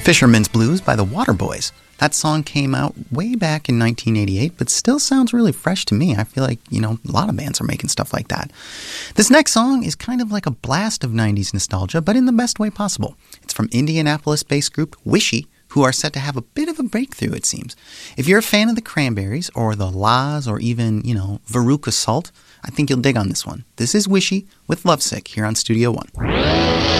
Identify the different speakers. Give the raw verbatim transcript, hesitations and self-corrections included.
Speaker 1: Fisherman's Blues by the Waterboys. That song came out way back in nineteen eighty-eight, but still sounds really fresh to me. I feel like, you know, a lot of bands are making stuff like that. This next song is kind of like a blast of nineties nostalgia, but in the best way possible. It's from Indianapolis-based group Wishy, who are set to have a bit of a breakthrough, it seems. If you're a fan of the Cranberries, or the La's, or even, you know, Veruca Salt, I think you'll dig on this one. This is Wishy with Lovesick here on Studio One.